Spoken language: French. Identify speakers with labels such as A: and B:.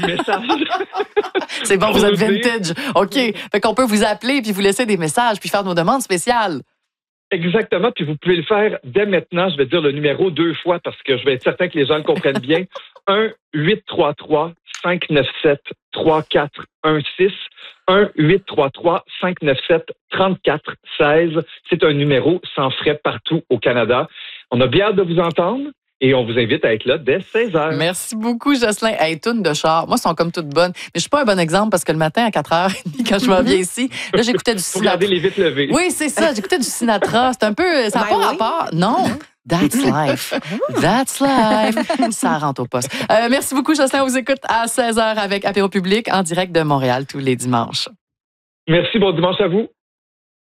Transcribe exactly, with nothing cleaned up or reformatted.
A: message.
B: C'est bon, vous êtes vintage. OK. Fait qu'on peut vous appeler puis vous laisser des messages puis faire nos demandes spéciales.
A: Exactement, puis vous pouvez le faire dès maintenant. Je vais dire le numéro deux fois parce que je vais être certain que les gens le comprennent bien. un huit trois trois cinq neuf sept trois quatre un six. un huit trois trois cinq neuf sept trois quatre un six. C'est un numéro sans frais partout au Canada. On a bien hâte de vous entendre. Et on vous invite à être là dès seize heures.
B: Merci beaucoup, Jocelyn. Hey, toune de char. Moi, elles sont comme toutes bonnes. Mais je suis pas un bon exemple parce que le matin, à quatre heures trente, quand je m'en viens ici, là, j'écoutais du Sinatra.
A: Regardez les vitres levées.
B: Oui, c'est ça. J'écoutais du Sinatra. C'est un peu... Ça n'a pas rapport. Non. That's life. That's life. Ça rentre au poste. Euh, merci beaucoup, Jocelyn. On vous écoute à seize heures avec Apéro Public en direct de Montréal tous les dimanches.
A: Merci. Bon dimanche à vous.